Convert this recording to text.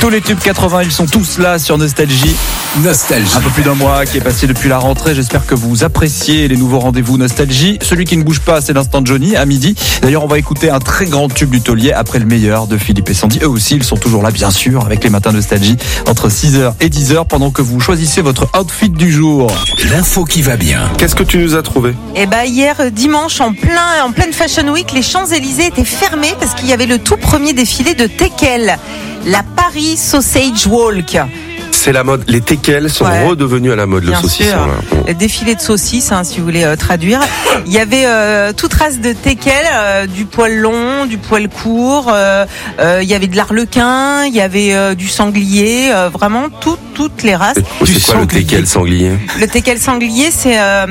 Tous les tubes 80, ils sont tous là sur Nostalgie. Un peu plus d'un mois qui est passé depuis la rentrée. J'espère que vous appréciez les nouveaux rendez-vous Nostalgie. Celui qui ne bouge pas, c'est l'instant de Johnny à midi. D'ailleurs, on va écouter un très grand tube du taulier après le meilleur de Philippe et Sandy. Eux aussi, ils sont toujours là, bien sûr, avec les matins Nostalgie entre 6h et 10h pendant que vous choisissez votre outfit du jour. L'info qui va bien. Qu'est-ce que tu nous as trouvé ? Hier dimanche, en pleine Fashion Week, les Champs-Élysées étaient fermés parce qu'il y avait le tout premier défilé de Teckel, la Paris Sausage Walk. C'est la mode. Les teckels sont redevenus à la mode, le saucisson. Le défilé de saucisses, si vous voulez traduire. Il y avait toute race de teckels, du poil long, du poil court. Il y avait de l'arlequin, il y avait du sanglier, vraiment toutes les races. C'est quoi le teckel sanglier ? Le teckel sanglier, c'est